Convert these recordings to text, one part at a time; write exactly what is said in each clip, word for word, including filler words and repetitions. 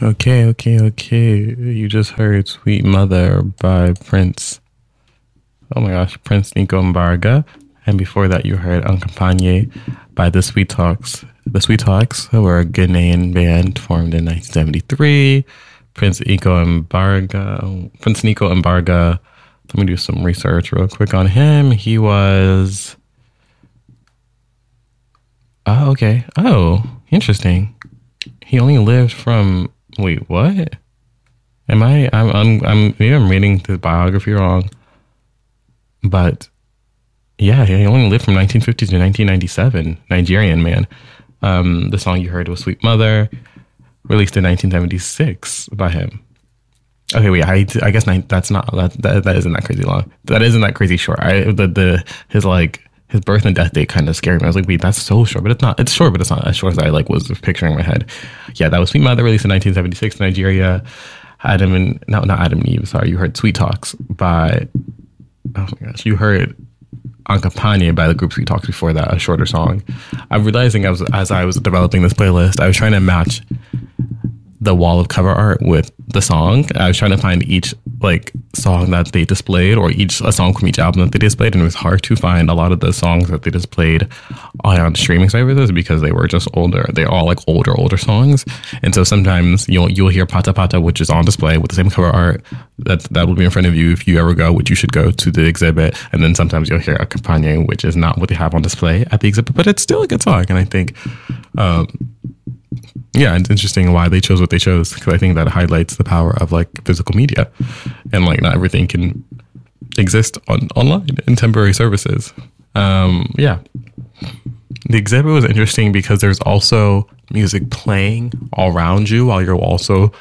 Okay, okay, okay. You just heard Sweet Mother by Prince. Oh my gosh, Prince Nico Mbarga. And before that, you heard Uncampagne by The Sweet Talks. The Sweet Talks were a Ghanaian band formed in nineteen seventy-three. Prince Nico Mbarga. Prince Nico Mbarga. Let me do some research real quick on him. He was... Oh, okay. Oh, interesting. He only lived from... Wait, what? Am I... I'm, I'm, I'm, maybe I'm reading the biography wrong. But, yeah, he only lived from nineteen fifty to nineteen ninety-seven. Nigerian man. Um, the song you heard was Sweet Mother, released in nineteen seventy-six by him. Okay, wait, I, I guess nine, that's not... That, that that isn't that crazy long. That isn't that crazy short. I, the, the, his, like... His birth and death date kind of scared me. I was like, wait, that's so short. But it's not. It's short, but it's not as short as I like was picturing in my head. Yeah, that was Sweet Mother, released in nineteen seventy-six in Nigeria. Adam and... No, not Adam and Eve. Sorry. You heard Sweet Talks by... Oh my gosh. You heard Uncampagne by the group Sweet Talks before that, a shorter song. I'm realizing I was, as I was developing this playlist, I was trying to match the wall of cover art with the song. I was trying to find each like song that they displayed, or each a song from each album that they displayed, and it was hard to find a lot of the songs that they displayed on streaming services because they were just older. They're all like older, older songs, and so sometimes you'll you'll hear Pata Pata, which is on display with the same cover art that that will be in front of you if you ever go, which you should go to the exhibit, and then sometimes you'll hear Accompagne, which is not what they have on display at the exhibit, but it's still a good song, and I think. Um, Yeah, it's interesting why they chose what they chose, because I think that highlights the power of like physical media, and like not everything can exist on online in temporary services. Um, yeah, the exhibit was interesting because there's also music playing all around you while you're also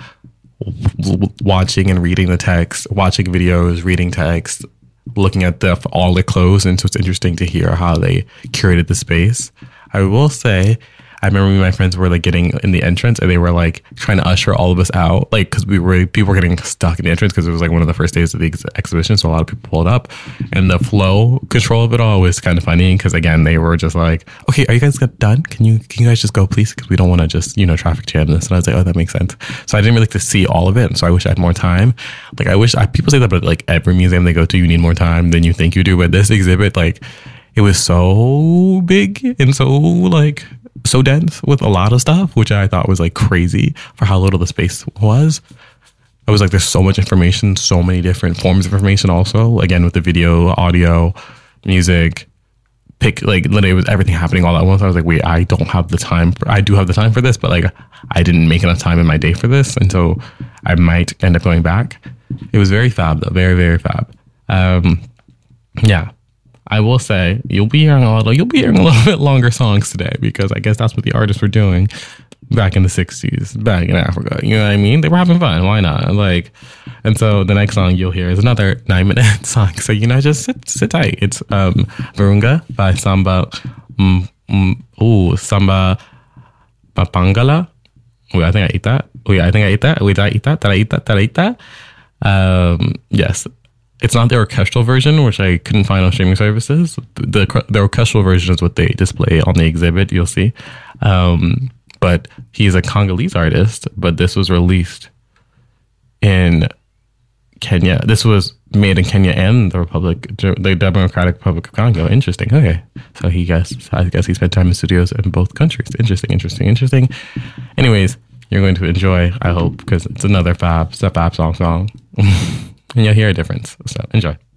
w- watching and reading the text, watching videos, reading text, looking at the all the clothes, and so it's interesting to hear how they curated the space. I will say. I remember me and my friends were like getting in the entrance, and they were like trying to usher all of us out, like because we were people were getting stuck in the entrance because it was like one of the first days of the ex- exhibition, so a lot of people pulled up, and the flow control of it all was kind of funny because again they were just like, okay, are you guys done? Can you can you guys just go please, because we don't want to just you know traffic jam this. And I was like, oh, that makes sense. So I didn't really get to see all of it, and so I wish I had more time. Like I wish I, people say that, but like every museum they go to, you need more time than you think you do. But this exhibit, like it was so big and so like. so dense with a lot of stuff, which I thought was like crazy for how little the space was. I was like, there's so much information, so many different forms of information also, again, with the video, audio, music, pick, like literally it was everything happening all at once. I was like, wait, I don't have the time. For, I do have the time for this, but like I didn't make enough time in my day for this. And so I might end up going back. It was very fab though. Very, very fab. Um, yeah. I will say you'll be hearing a little, you'll be hearing a little bit longer songs today because I guess that's what the artists were doing back in the sixties, back in Africa. You know what I mean? They were having fun. Why not? Like, and so the next song you'll hear is another nine minute song. So you know, just sit sit tight. It's um Virunga by Samba. Um, um, oh, Samba Papangala. Wait, I think I ate that. Wait, I think I ate that. Wait, did I eat that? Did I eat that? Did I eat that? Um, yes. It's not the orchestral version, which I couldn't find on streaming services. The the orchestral version is what they display on the exhibit, you'll see. Um, but he's a Congolese artist, but this was released in Kenya. This was made in Kenya and the Republic, the Democratic Republic of Congo. Interesting. Okay. So he guess, I guess he spent time in studios in both countries. Interesting, interesting, interesting. Anyways, you're going to enjoy, I hope, because it's another fab, it's a fab song song. And you'll hear a difference. So enjoy.